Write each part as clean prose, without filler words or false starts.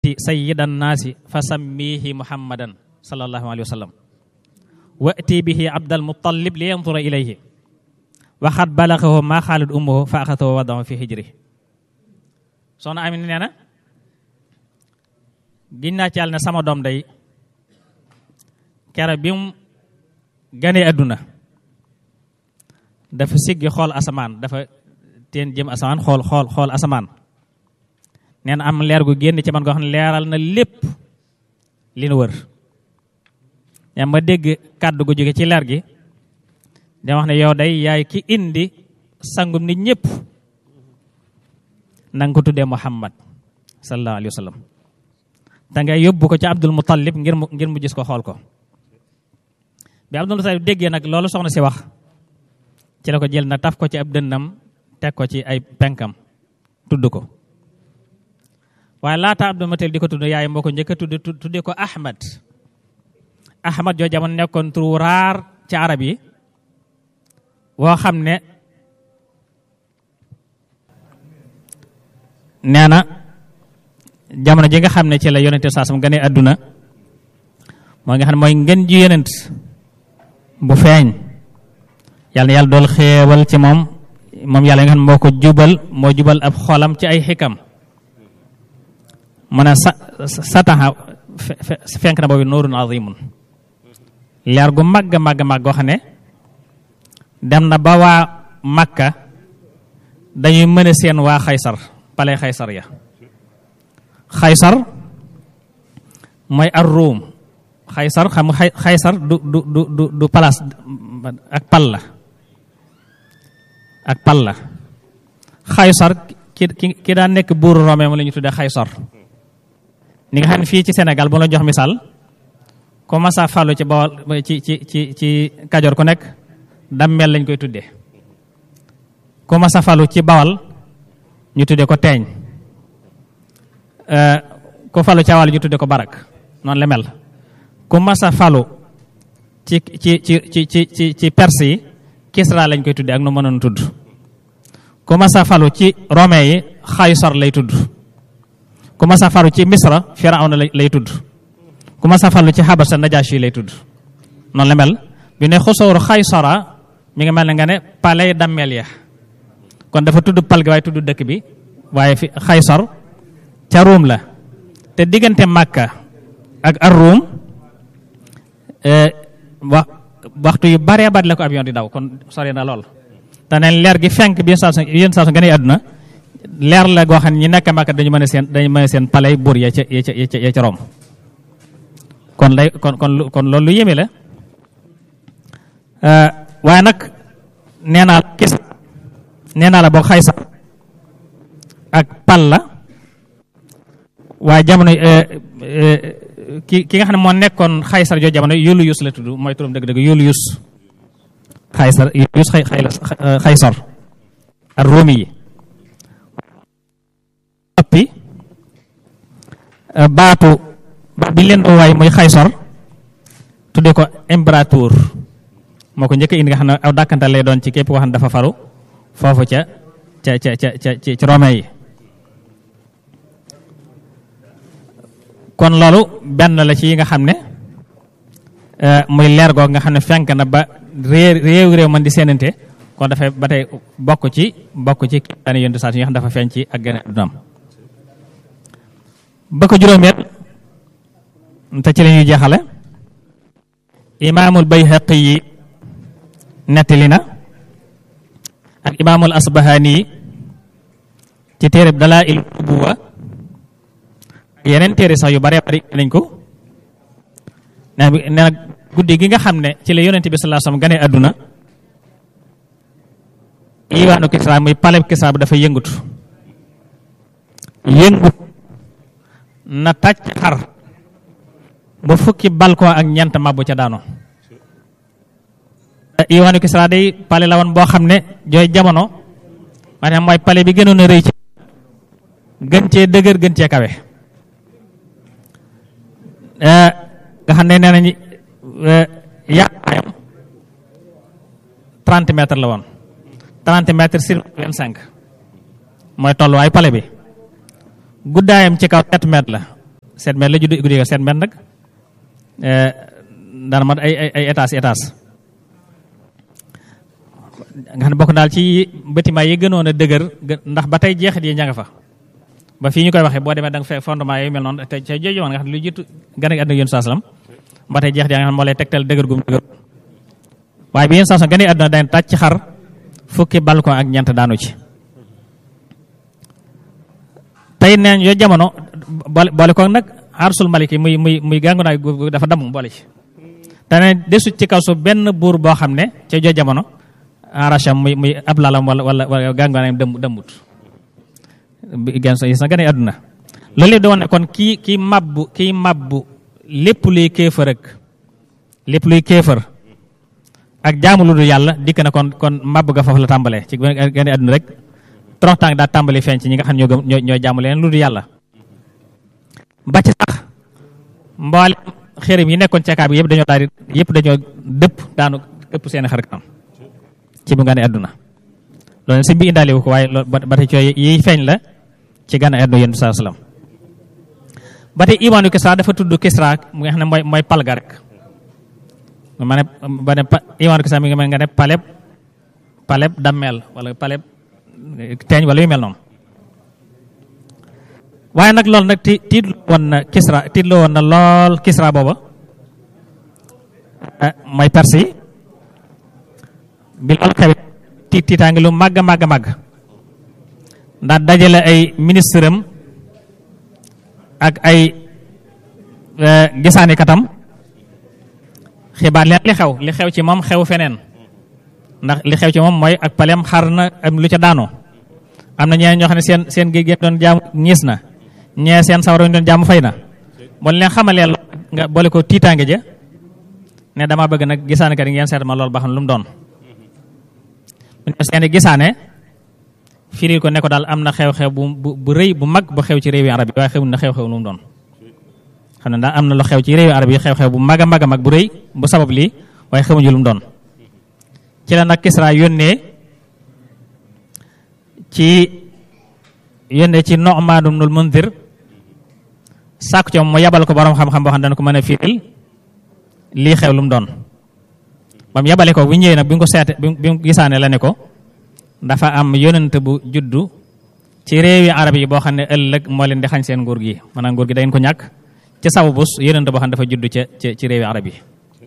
sayyidan naasi fa sammihi muhammadan sallallahu alayhi wa sallam wa'ti bihi abdal muttalib li yanzura ilayhi waxat balaghahu ma xaalat ummuhu fa axatahu wa wadahu fi hijri. soxna Amina nee na giñ naa ci yàlla ne sama doom day kere bi mu ganee àdduna dafa siggi xool asamaan, dafa teen jëm asamaan xool asamaan. nee na am leer gu génn ci man goo xam ne leeral na lépp li nu wër. yaa ma dégg kàddu gu jóge ci leer gi da wax ne yow day yaay ki indi sangum nit ñëpp na nga ko tuddee Muhammad sallallahu alayhi wa sallam te nga yóbbu ko ci Abdul Muttalib ngir mu gis ko xool ko. bi Abdul Muttalib déggee nag loolu soxna si wax ci la ko jël na taf ko ci ab dënnam teg ko ci ay penkam tudd ko. waaye laata Abdul Muttalib di ko tudd yaay moo ko njëkk a tuddee ko Ahmad. Ahmad joo jamono nekkoon turu raar ci arab yi woo xam ne nee na jamono ji nga xam ne ci la yonente saasam gane àdduna moo nga xam ne mooy ngeen ji yonent bu feeñ yàlla na yàlla dool xéewal ci moom yàlla nga xam ne moo jubal ab xolam ci ay xikam mu ne sataha fenk na boobu nuurun azimun leer gu màgg goo xam ne dem na ba waa Makka dañuy mën a seen waa Xaysar palais Xaysar ya. Xaysar mooy ar Ruum. Xaysar xam nga Xaysar du place ak pal la Xaysar ki daan nekk buuru Rome mu la ñu tuddee Xaysar. ni nga xam ne fii ci Sénégal bu la jox misaal ku masa falu ci Bawol ci Kajoor ku nekk dammel lañ koy tuddee ku masa falu ci Bawol ñu tuddee ko teeñ ku falu ci Awal ñu tuddee ko barak noonu la mel ku masa falu ci Perse yi Kisra lañ koy tuddee ak nu mënoon tudd ku masa falu ci Rome yi Xaysar lay tudd ku ma safaru ci Misra Firawna lay tudd ku ma safaru ci Habasa Najashi lay tudd noonu la mel bi ne xusóoru Xaysara mi ngi mel ne nga ne palais dammeel ya kon dafa tudd pal gi waaye tudd dëkk bi waaye fi Xaysar ca Ruum la te diggante Makka ak ar Ruum waxtu yu baree bari la ko avion di daw kon sori na lool te neen leer gi fenk bi yéen saa su gën a àdduna leer la goo xam ne ñi nekk Makka dañu mën a seen palais buur ya ca Rome kon loolu lu yéeme la waaye nag nee naa la boo Xaysar ak pal la waaye jamono ki nga xam ne moo nekkoon Xaysar joo jamono Julius la tudd mooy turam dëgg-dëgg Julius Xaysar ak Romi yi baatu bi leen doo waay muy Xaysar tuddee ko impérateur moo ko njëkk indi nga xam ne aw dàkkante lay doon ci képp koo xam ne dafa faru foofu ci Rome yi kon loolu benn la ci yi nga xam ne muy leer goog nga xam ne fenk na ba réew man di seenante kon dafay ba tey bokk ci daane yonent saa yi nga xam dafa feeñ ci ak gën a dunam ba ko juróomeel te ci la ñuy jeexale imaamul Bayhaqi yi nettali na ak imaamul Asbahani yi ci téereb Dalaa'il Nubuwwa ak yeneen téere sax yu bare bari nañ ko nee na guddi gi nga xam ne ci la yonent bi sallallahu alayhi wasallam gane àdduna iwaanu Kisra muy palais Kisra bu dafa yëngut na tàcc xar ba fukki balcon ak ñeent mabbu ca daano iwaanu Kisra day palais la woon boo xam ne jooy jamono maanaam mooy palais bi gënoon a rëy ci gën cee dëgër gën cee kawe nga xam ne nee nañu yaakaayam 30 mètres la woon 30 mètres sur 25 mooy tolluwaay palais bi guddaayam ci kaw 7 mètres la 7 mètres la guddi ga 7 mètres nag dana mat ay étage nga xam ne bokk daal ci bâtiment yi gënoon a dëgër ndax ba tey jeexit yi ña nga fa ba fii ñu koy waxee boo demee da nga fekk fondement yi mel noonu te ca jooju woon nga xam ne lu jiitu gën a àdduna yéen saa salaam ba tey jeexit yaa nga xam ne moo lay tegtal dëgër gum dëgër waaye bi yéen saa salaam gën a àdduna dañ tàcc ci xar fukki balcon ak ñeent daanu ci tey neen yooyu jamono boole ko nag arsul maliki muy gàngu naay dafa damm boole ci te ne desut ci kaw su benn buur boo xam ne ca jooju jamono aracham muy ab lalam wala gàngu naay dëmmut gen so gis na gën a àdduna loolu yëpp da woon ne kon kii mabbu lépp luy kéefër ak jaamu lu dul yàlla dikk na kon mabbu ga foofu la tàmbalee ci gën a àdduna rek trontank daa tàmbali feeñ ci ñi nga xam ne ñoo jaamu leen lu dul yàlla ba ci sax mboolem xërëm yi nekkoon ceekaa bi yëpp dañoo daanu dëpp seen xar kanam ci bu gën a àdduna loolu si bi indaale wu ko waaye loolu ba tey cooy yi feeñ la ci gën a àdduna yéen saa salaam ba tey imaanu Kisra dafa tudd Kisra mu nga xam ne mooy palga rek ma ne ba ne imaanu Kisra mi nga mel nga ne paleb dammeel wala paleb teeñ wala yu mel noonu waaye nag loolu nag tiitlu woon na lool Kisra booba mooy Perse yi bi loolu xewit tiitaangi lu màgg ndax dajale ay ministre am ak ay gisaani katam xibaar leen li xew ci moom xew feneen ndax li xew ci moom mooy ak palem xar na am lu ca daanoo am na ñeneen ñoo xam ne seen géej gi doon jaamu ñiis na ñee seen sawara ñu doon jaamu fay na bon leen xamalee nga boole ko tiitaange ja ne dama bëgg nag gisaani kat yi ngeen seet ma loolu ba xam lu mu doon seeni gisaane firil ko ne ko daal am na xew-xew bu rëy bu mag bu xew ci réewi arab yi waaye xewul na xew-xew lu mu doon xam ne daal am na lu xew ci réewi arab yi xew-xew bu mag a mag bu rëy bu sabab lii waaye xemuñu lu mu doon ci la nag Kisra yónnee ci Nu'man ibnul Munzir sàkku ci moom mu yabal ko borom xam-xam boo xam ne dana ko mën a firil lii xew lu mu doon ba mu yabale ko bu ñëwee nag bi mu gisaane la ne ko dafa am yonent bu juddu ci réewi arab yi boo xam ne ëllëg moo leen di xañ seen nguur gi maanaam nguur gi da ngeen ko ñàkk ci sababu yonent boo xam ne dafa juddu ci réewi arab yi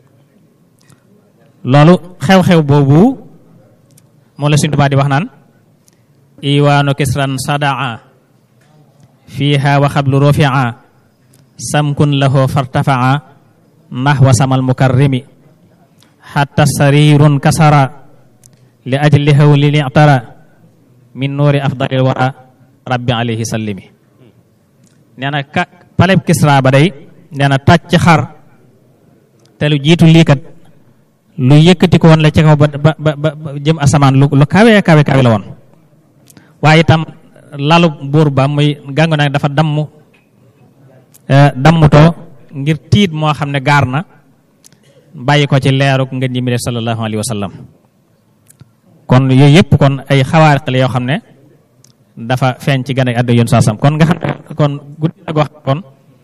loolu xew-xew boobu moo la Sëriñ Tuubaa di wax naan iwaanu kisran sadaa fiiha wa xablu rofia samkun lahu fartafaa nahwa samal mukarrimi xatta sarirun kasara li ajli hawli li'tara min nuuri afdalil wara rabbi alayhi sallimi nee na paleb Kisra ba day nee na tàcc xar te lu jiitu lii kat lu yëkkati ko woon la ci kaw ba jëm asamaan lu kawe la woon waaye itam lalu buur ba muy gàngu nag dafa dammutoo ngir tiit moo xam ne gaar na bàyyi ko ci leeruk ngeen ji mi def sallallahu alayhi wa sallam kon yooyu yëpp kon ay xawaariq la yoo xam ne dafa feeñ ci gane àdduna yoon saasam kon nga xam ne kon guddi ak wax kon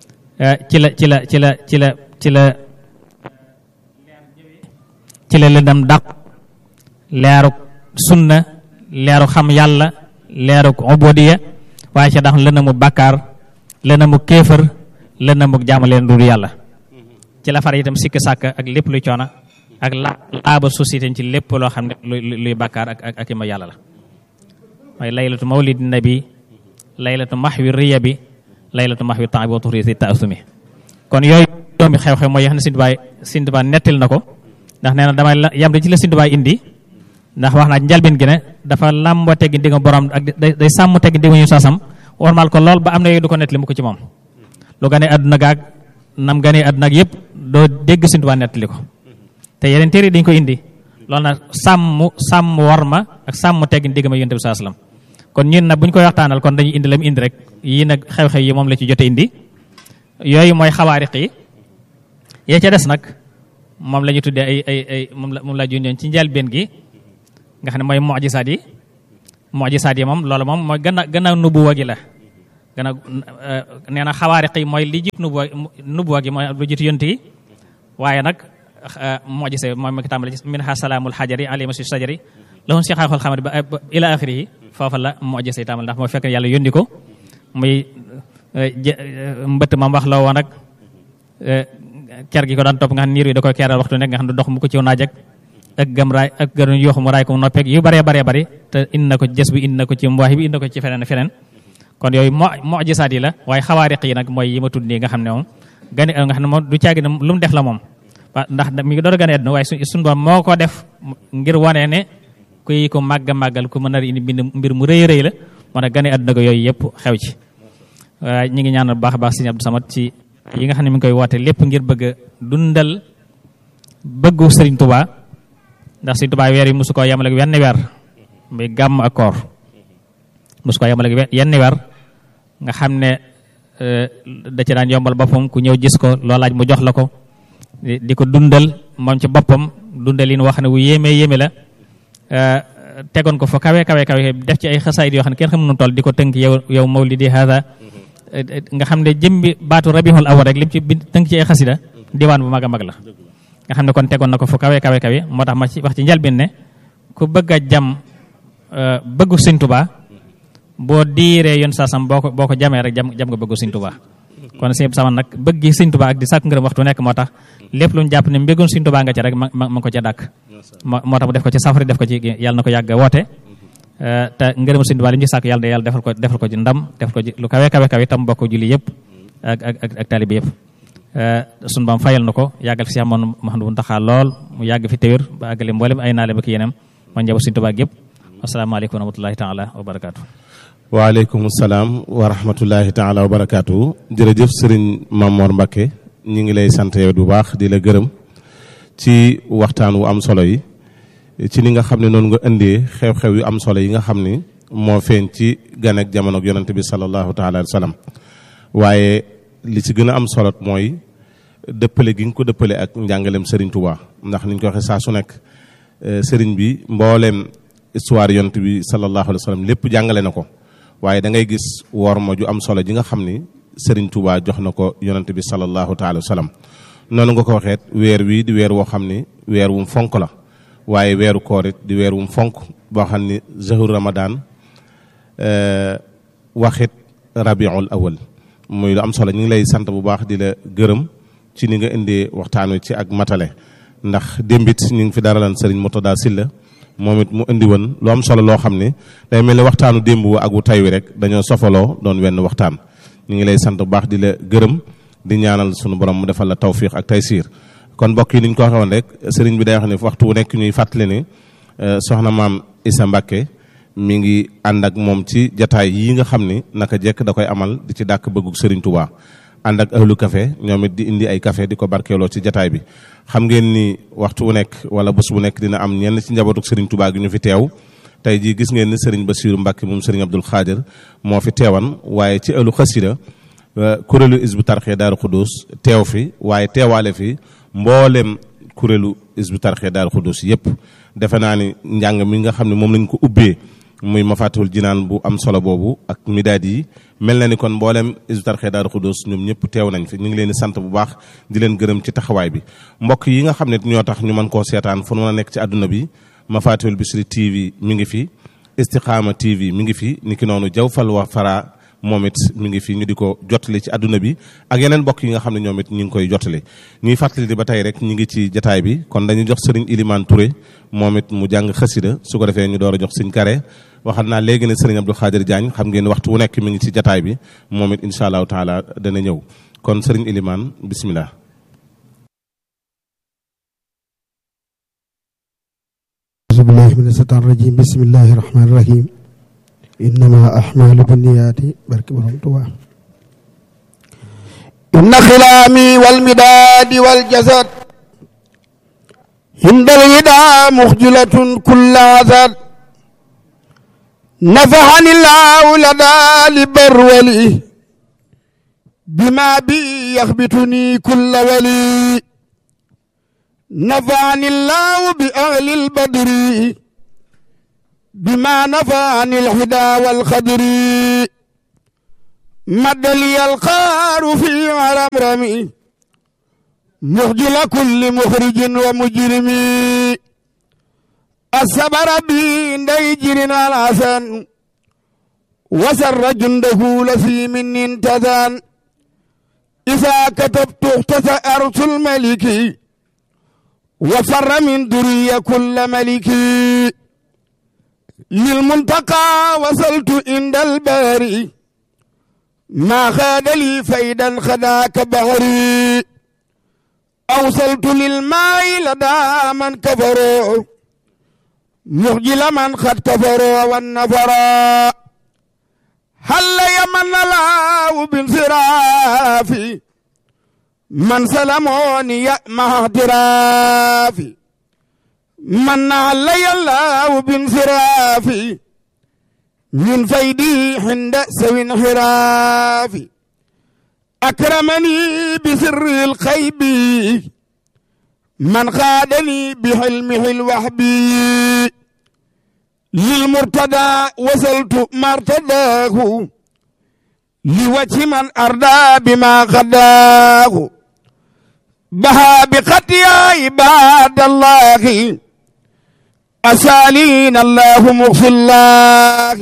ci la lëndam dàq leeruk sunna leeruk xam yàlla leeruk ubudiyya waaye ca dax lëndamu bàkkaar lëndamu kéefër lëndamu jaamu leen du yàlla ci la far itam sikk sàkk ak lépp luy coona ak laaba société ci lépp loo xam ne luy bàkkaar ak ima yàlla la mooy laylatu mawlidi nabi laylatu mahwi riya bi laylatu mahwi taabi wa tuhri si taasumi kon yooyu doomi xew-xew mooy yoo xam ne Sëriñ Tuubaa nettil na ko ndax nee na damay yam ci la Sëriñ Tuubaa indi ndax wax naa njalbin gi ne dafa làmboo teggi digga borom ak day sàmm teggi digga ñu saasam warmal ko lool ba am na yooyu du ko nettali mu ko ci moom lu gane àdduna gaag nam gane àdduna ak yëpp doo dégg Sëriñ Tuubaa nettali ko te yeneen téere dañ ko indi loolu nag sàmm war ma ak sàmm teggin digg ma yonent bi sallam kon ñun nag bu ñu koy waxtaanal kon dañuy indi la mu indi rek yii nag xew-xew yi moom la ci jote indi yooyu mooy xawaariq yi yee ca des nag moom la ñu tuddee ay moom la junjoon ci njëlbéen gi nga xam ne mooy mu'jisaat yi moom loolu moom mooy gannaaw nubuwa gi la gannaaw nee na xawaariq yi mooy li jiit nubuwa gi mooy lu jiitu yonent yi waaye nag mujise moom mi ngi tàmbali ci minha salaamul xajari alayhi si sajari lahum si xaaxul xamadi ba ila axiri yi foofa la mujise yi tàmbali ndax moo fekk yàlla yónni ko muy mbëtt mam wax la woon rek ker gi ko daan topp nga xam niir yi da koy keral waxtu nekk nga xam ne dox mu ko ciw naaj ak gëm raay ak gën yooxu mu raay ko mu noppeeg yu bëree bari te indi na ko jës bi indi na ko ci mbaax bi indi na ko ci feneen kon yooyu mujisaat yi la waaye xawaariq yi nag mooy yi ma tudd nii nga xam ne moom gane nga xam ne moom du caagi ne lu mu def la moom ndax mi ngi door a gane àdduna waaye suñu borom moo ko def ngir wane ne kuy ko màggal ku mën a indi mbir mu rëy la moo tax gane àdduna ko yooyu yëpp xew ci waaye ñi ngi ñaanal baax a baax Sëriñ Abdou Samad ci yi nga xam ne mi ngi koy woote lépp ngir bëgg a dundal bëggu Sëriñ Tuubaa ndax Sëriñ Tuubaa weer yi mosu koo yemale ak wenn weer muy gàmm ak koor mosu koo yemale ak yenn weer nga xam ne da ci daan yombal boppam ku ñëw gis ko loo laaj mu jox la ko di ko dundal moom ci boppam dundal yi wax ne wu yéeme la tegoon ko fa kawe def ci ay xasaayid yoo xam ne kenn xamu nu toll di ko tënk yow mawlidi hada nga xam ne jëmbi baatu rabiul awwal rek lim ci tënk ci ay xasida diwaan bu mag a mag la nga xam ne kon tegoon na ko fa kawe moo tax ma ci wax ci njëlbéen ne ku bëgg a jam bëggu Sëriñ Tuubaa boo diiree yoon saasam boo ko jamee rek jam nga bëggu Sëriñ Tuubaa kon Sëriñ Samad nag bëgg gi Sëriñ Tuubaa ak di sàkk ngërëm waxtu nekk moo tax lépp lu ñu jàpp ne mbégum Sëriñ Tuubaa nga ci rek ma ko ca dàkk moo tax mu def ko ci safari def ko ci yàlla na ko yàgg woote te ngërëmu Sëriñ Tuubaa li mu ci sàkk yàlla yàlla defal ko ci ndam defal ko ci lu kawe tam bokk julli yëpp ak taalibe yëpp sunu Boroom fayal na ko yàggal fi Cheikh Mouhamadou Mountakha lool mu yàgg fi téwér ba àggale mboolem ay naale ba ki yeneen man njaboot Sëriñ Tuubaa yëpp asalaamaaleykum wa rahmatullahi taala wa barakaatu. waaleykum salaam wa rahmatullahi taala wa barakaatu. jërëjëf sëriñ Mamor Mbakke ñu ngi lay sant yow bu baax di la gërëm ci waxtaan wu am solo yi ci ni nga xam ne noonu nga indee xew-xew yu am solo yi nga xam ni moo feeñ ci gan ak jamono ak yonante bi sallallahu taala alayhi wa sallam waaye li ci gën a am solo mooy dëppale gi nga ko dëppale ak njàngaleem Serigne Touba ndax niñ ko waxee saa su nekk Serigne bi mbooleem histoire yonante bi sallallahu alayhi wa sallam lépp jàngale na ko waaye da ngay gis worma ju am solo ji nga xam ni Serigne Touba jox na ko yonante bi sallallahu taala wa sallam noonu nga ko waxee weer wii di weer woo xam ni weer wum fonk la waaye weeru koor it di weer wum fonk boo xam ni zahru Ramadan waxit rabiul awal muy lu am solo ñu ngi lay sant bu baax di la gërëm ci ni nga indee waxtaan wi ci ak matale ndax démbit ñu ngi fi daralan Serigne Murtada Sylla moom it mu indi woon lu am solo loo xam ni day mel ni waxtaanu démb wu ak wu tay wi rek dañoo sofaloo doon wenn waxtaan ñu ngi lay sant bu baax di la gërëm di ñaanal sunu borom mu defal la tawfiq ak taysiir kon mbokk yi ni ñu ko waxee woon rek sëriñ bi day wax ne waxtu wu nekk ñuy fàttali ni soxna maam Issa Mbakke mi ngi ànd ak moom ci jataay yi nga xam ni naka jekk da koy amal di ci dàkk bëggug Sëriñ Tuubaa ànd ak ahlu café ñoom it di indi ay café di ko barkeeloo ci jataay bi xam ngeen ni waxtu wu nekk wala bés bu nekk dina am ñenn ci njabootuk Sëriñ Tuubaa gi ñu fi teew tey jii gis ngeen ni Sëriñ Basiiru Mbakke moom Sëriñ Abdul Xaadir moo fi teewan waaye ci ahlu xasida kuréelu Hizbut Tarqiyyah Daaru Xudoos teew fi waaye teewaale fi mboolem kuréelu Hizbut Tarqiyyah Daaru Xudoos yëpp defe naa ni njàng mi nga xam ne moom lañ ko ubbee muy Mafatihul Jinaan bu am solo boobu ak midaad yi mel na ni kon mboolem Hizbut Tarqiyyah Daaru Xudoos ñoom ñëpp teew nañ fi ñu ngi leen di sant bu baax di leen gërëm ci taxawaay bi mbokk yi nga xam ne ñoo tax ñu mën koo seetaan fu mën a nekk ci àdduna bi Mafatihul Bichri TV mi ngi fi Istiqaama TV mi ngi fi niki noonu Jawfal wa Fara moom it mi ngi fi ñu di ko jottali ci àdduna bi ak yeneen mbokk yi nga xam ne ñoom it ñu ngi koy jottali ñuy fàttali di ba tey rek ñu ngi ci jataay bi kon dañuy jox sëriñ Ilimaan Touré moom it mu jàng xasida su ko defee ñu door a jox sëriñ Kare waxal naa léegi ne sëriñ Abdou Khadir Diagne xam ngeen waxtu wu nekk mi ngi ci jataay bi moom it incha allahu taala dana ñëw kon sëriñ Ilimaan bismillah. auzu billahi mina shaytaani rajiim bismillahi rahmaani rahiim إنما أحمال بالنيات برك برمتوا إن خلامي والمداد والجسد عند الوداع مخجلة كل عسد نفعني الله لدى لبرولي بما بي يخبتني كل ولي نفعني الله بأهل البدر بما نفعني الهدى والخضر مد لي القار في الرمرم مخجل كل مخرج ومجرم الصبر بين ديجر الحسن وسر جنده لسيم انتذان إذا كتبت اختصى أرس الملك وفر من دري كل ملك للمنتقى وصلت عند الباري ما خاد لي فيدا خداك بهري أوصلت للماء لدى من كفروا مخجل من قد كفروا والنفرا هل يمن الله بانصرافي من سلموني مع اعترافي من علي الله بانصرافي من فيدي عند سوي انحرافي أكرمني بسر الخيب من خادني بحلمه الوحبي للمرتدى وصلت مرتداه لوجه من أردى بما خداه بها بقتي عباد الله أسالين الله مغفي الله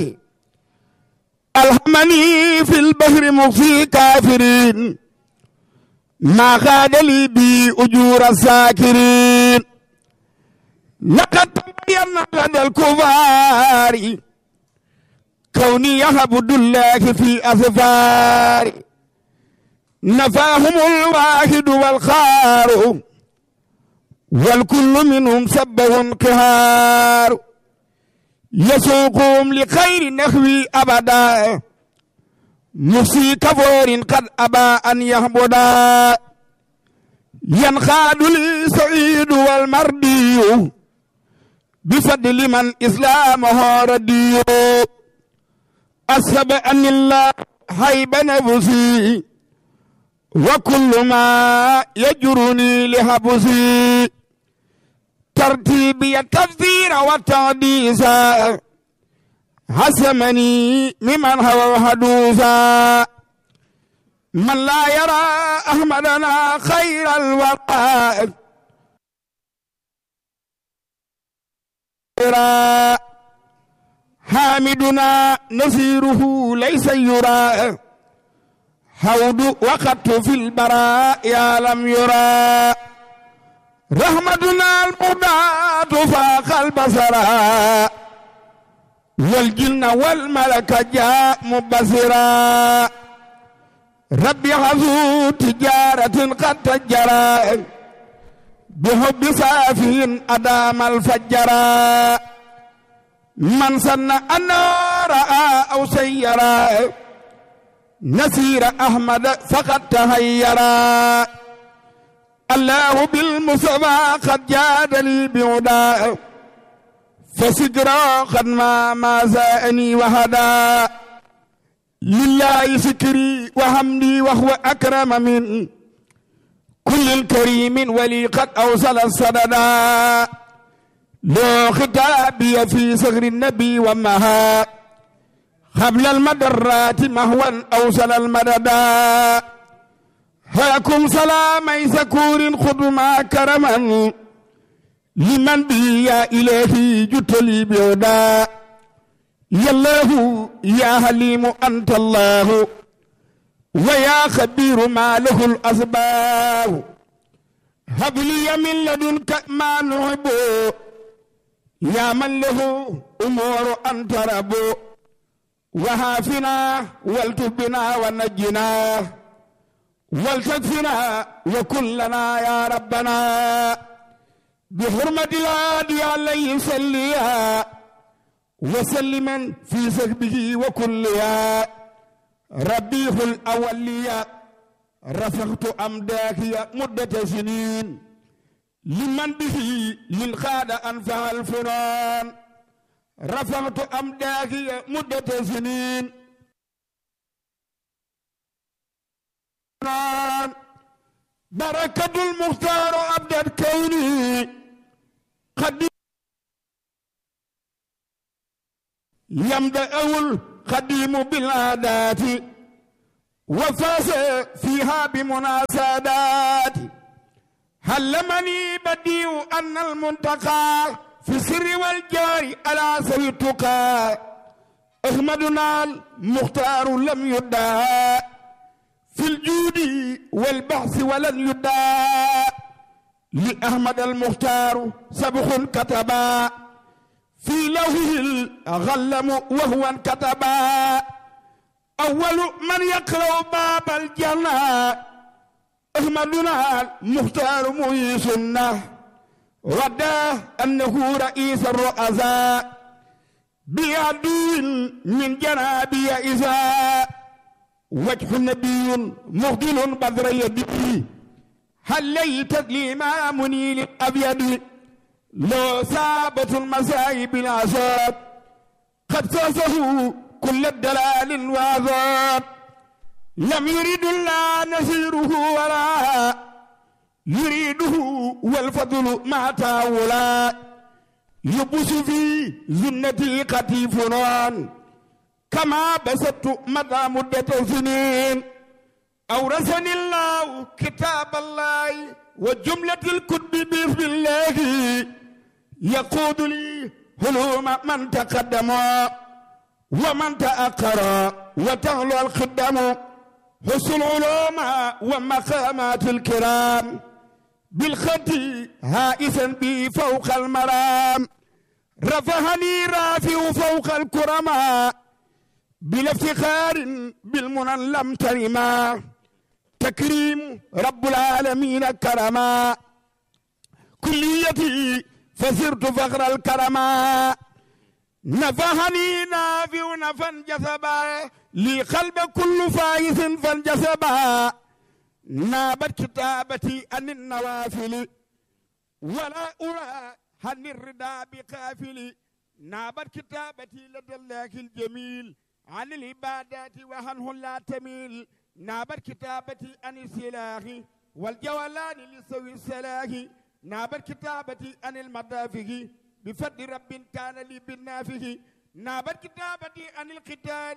ألهمني في البحر مغفي كافرين ما خاد لي بي أجور الساكرين لقد تبين لدى الكفار كوني يعبد الله في أسفار نفاهم الواحد والخار والكل منهم سبه قهار يسوقهم لخير نحوي أبدا مفسي كفور قد أبى أن يهبدا ينخاد لسعيد والمردي بفضل من إسلامه ردي أسهب أن الله هيب نفسي وكل ما يجرني لحبسي ترتيبي التفسير والتحديثا حسمني ممن هو حدوثا من لا يرى أحمدنا خير الورى حامدنا نصيره ليس يرى حوض وقت في البراء يا لم يرى رحمتنا المبات فاق البصر والجن والملك جاء مبصرا ربي حظو تجارة قد تجرى بحب صافي أدام الفجرا من سن أنه رأى أو سيرا نسير أحمد فقد تهيرا الله بالمصطفى قد جاد لي بعدا فسجرا قد ما زاءني وهدا لله سكري وحمدي وهو أكرم من كل الكريم ولي قد أوصل الصددا لو خطابي في صغر النبي ومها قبل المدرات مهوا أوصل المددا هاكم سلامي سكور خدما كرما لمن بي يا إلهي جتلي بيودا يا الله يا حليم أنت الله ويا خبير ما له الأسباب هب لي من لدنك ما نحب يا من له أمور أنت رب وهافنا والتبنا ونجنا والتكفنا وكلنا يا ربنا بحرمة الهادي عليه صليا وسلما في صحبه وكليا ربيح الأولية رفعت أمداك مدة سنين لمن به للخاد أنفع الفنان رفعت أمداك مدة سنين بركة المختار أبدت كوني قد يمدأ القديم بالعادات وفاز فيها بمناسبات علمني بديع أن المنتقى في السر والجار على سوي التقى أحمدنا المختار لم يدعى في الجود والبحث ولن يدعى لأحمد المختار سبخ كتبا في لوحه الغلم وهو كتبا أول من يقرأ باب الجنة أحمدنا المختار مي سنة وداه أنه رئيس الرؤساء بعدو من جنابي إذا وجه النبي مغدل بدر يدي هل ليت لما منيل الأبيض لو سابت المسائب العذاب قد فازه كل الدلال وعذاب لم يرد الله نصيره ولا يريده والفضل ما تاولا يبس في زنتي قتيفنان كما بسطت مدى مدة سنين أورثني الله كتاب الله وجملة الكتب بإذن الله يقود لي هلوم من تقدم ومن تأخر وتغلو الخدم حسن العلوم ومقامات الكرام بالخط هائسا بي فوق المرام رفعني رافع فوق الكرماء بلا افتخار بالمنى لم ترما تكريم رب العالمين كرما كليتي فسرت فخر الكرما نفعني نافع نفا جسبا لي قلب كل فايز فانجسبا نابت كتابتي عن النوافل ولا أرى عن الرداء بقافل نابت كتابتي لدى الله الجميل عن العبادات وعنه لا تميل نابت كتابتي عن السلاح والجولان لسوي السلاح نابت كتابتي عن المدافع بفضل رب كان لي بالنافه نابت كتابتي عن القتال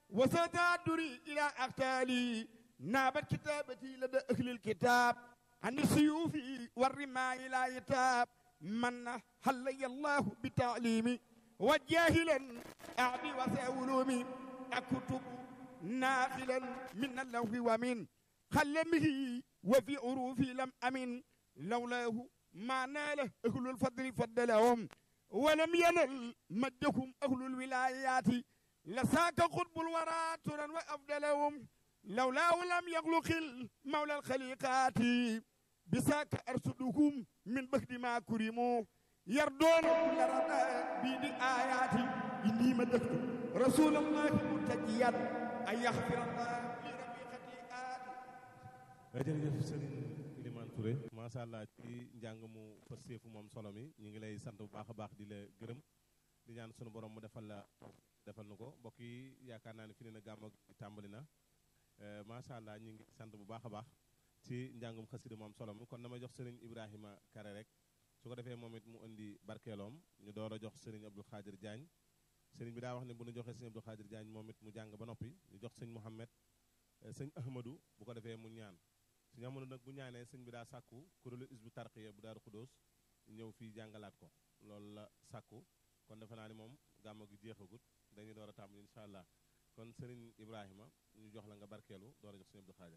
وستدري إلى أقتالي نابت كتابتي لدى أهل الكتاب عن السيوف والرماء لا يتاب من حلي الله بتعليمي وجاهلا أعبي وسأولومي أكتب ناقلا من اللوح ومن قلمه وفي عروفي لم أمن لولاه ما ناله أهل الفضل فضلهم ولم ينل مدهم أهل الولايات لساك قطب الورى ترا وأفضلهم لولاه لم يخلق المولى الخليقات بساك أرسدهم من بخد ما كرموا يردون كل ردى بيد آياتي إني مدحت رسول الله متجيا أن يغفر الله لربي خطيئاتي. jërëjëf Serigne Elimane Touré macha allah ci njàng mu faseefu moom solo mi ñu ngi lay sant bu baax a baax di la gërëm di ñaan sunu borom mu defal nu ko mbokk yi yaakaar naa ne fi ne na gàmmu gi tàmbali na macha allah ñu ngi sant bu baax a baax ci njàngum xasida moom solo mi kon dama jox Serigne Ibrahima Kare rek su ko defee moom it mu indi barkeeloom ñu door a jox Serigne Abdou Khadir Diagne Serigne bi daa wax ne bu ñu joxee Serigne Abdou Khadir Diagne moom it mu jàng ba noppi ñu jox sëñ Mouhamed sëñ Ahmadou bu ko defee mu ñaan sëñ Ahmadou nag bu ñaanee sëñ bi daa sàkku kuréelu Hizbut Tarqiyyah bu Daaru Xudoos ñëw fii jàngalaat ko loolu la sàkku kon defe naa ni moom gàmmu gi jeexagut dañuy door a tàmbali incha allah kon Serigne Ibrahima ñu jox la nga barkeelu door a jox sëñ Abdou Khadir.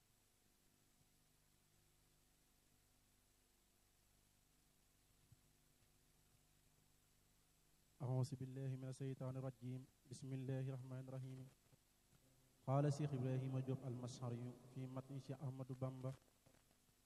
أعوذ بالله من الشيطان الرجيم بسم الله الرحمن الرحيم قال شيخ إبراهيم جوب المشعري في متن شيخ أحمد بامبا